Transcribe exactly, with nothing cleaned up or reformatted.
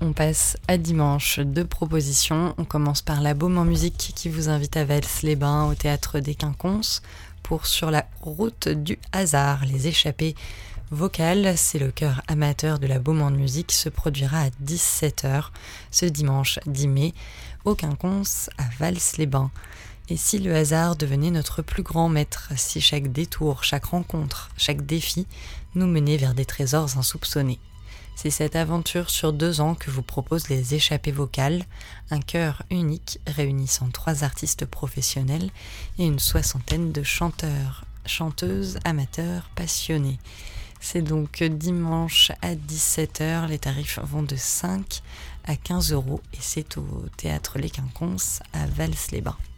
On passe à dimanche, deux propositions. On commence par la Baume en musique qui vous invite à Vals-les-Bains au théâtre des Quinconces pour Sur la route du hasard, les échappées vocales. C'est le chœur amateur de la Baume en musique se produira à dix-sept heures ce dimanche dix mai au Quinconces à Vals-les-Bains. Et si le hasard devenait notre plus grand maître, si chaque détour, chaque rencontre, chaque défi nous menait vers des trésors insoupçonnés? C'est cette aventure sur deux ans que vous propose les échappées vocales, un chœur unique réunissant trois artistes professionnels et une soixantaine de chanteurs, chanteuses, amateurs, passionnés. C'est donc dimanche à dix-sept heures, les tarifs vont de cinq à quinze euros et c'est au théâtre Les Quinconces à Vals-les-Bains.